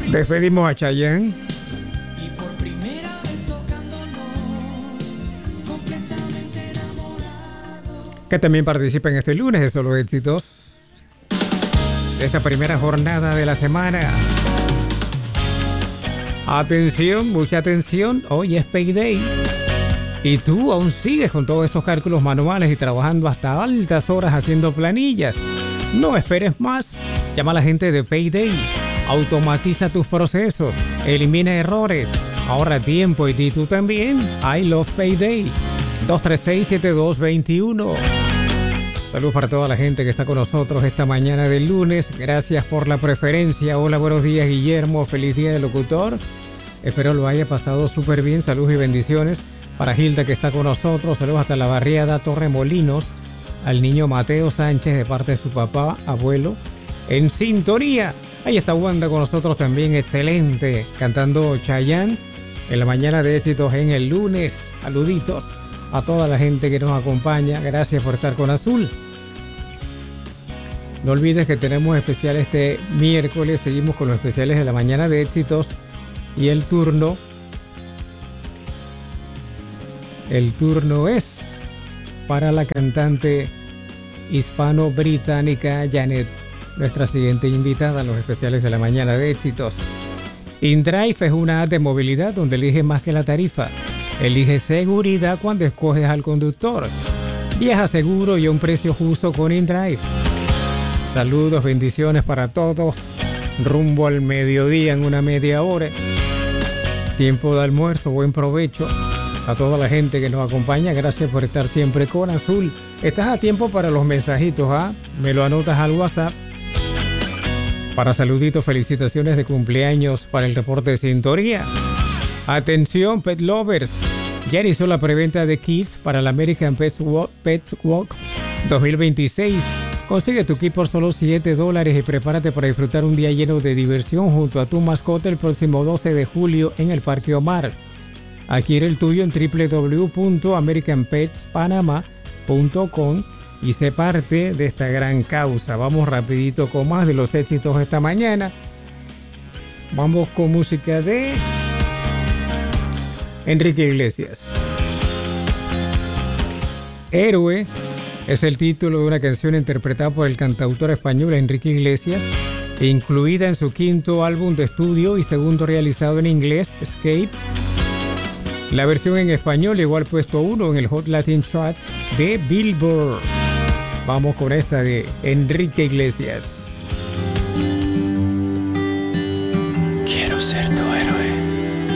Despedimos a Chayanne. Y por primera vez tocándonos, completamente enamorado. Que también participa en este lunes de Solo Éxitos. Esta primera jornada de la semana. Atención, mucha atención. Hoy es Payday. Y tú aún sigues con todos esos cálculos manuales y trabajando hasta altas horas haciendo planillas. No esperes más. Llama a la gente de Payday. Automatiza tus procesos. Elimina errores. Ahorra tiempo y di tú también. I love Payday. 236-7221. Saludos para toda la gente que está con nosotros esta mañana del lunes. Gracias por la preferencia. Hola, buenos días, Guillermo. Feliz día del locutor. Espero lo haya pasado súper bien. Saludos y bendiciones para Hilda que está con nosotros. Saludos hasta la barriada Torremolinos. Al niño Mateo Sánchez de parte de su papá, abuelo. En sintonía. Ahí está Wanda con nosotros también. Excelente. Cantando Chayanne en la mañana de éxitos en el lunes. Saluditos a toda la gente que nos acompaña. Gracias por estar con Azul. No olvides que tenemos especial este miércoles. Seguimos con los especiales de la mañana de éxitos. Y el turno es para la cantante hispano-británica Janet, nuestra siguiente invitada a los especiales de la mañana de éxitos. InDrive es una app de movilidad donde elige más que la tarifa. Elige seguridad cuando escoges al conductor. Viaja seguro y a un precio justo con InDrive. Saludos, bendiciones para todos. Rumbo al mediodía en una media hora. Tiempo de almuerzo, buen provecho. A toda la gente que nos acompaña, gracias por estar siempre con Azul. Estás a tiempo para los mensajitos, ¿ah? Me lo anotas al WhatsApp. Para saluditos, felicitaciones de cumpleaños para el reporte de sintonía. Atención, pet lovers. Ya inició la preventa de kits para el American Pet Walk 2026. Consigue tu kit por solo $7 y prepárate para disfrutar un día lleno de diversión junto a tu mascota el próximo 12 de julio en el Parque Omar. Adquiere el tuyo en www.americanpetspanama.com y sé parte de esta gran causa. Vamos rapidito con más de los éxitos esta mañana. Vamos con música de Enrique Iglesias. Héroe es el título de una canción interpretada por el cantautor español Enrique Iglesias, incluida en su quinto álbum de estudio y segundo realizado en inglés, Escape. La versión en español llegó al puesto 1 en el Hot Latin Chart de Billboard. Vamos con esta de Enrique Iglesias. Quiero ser tu héroe.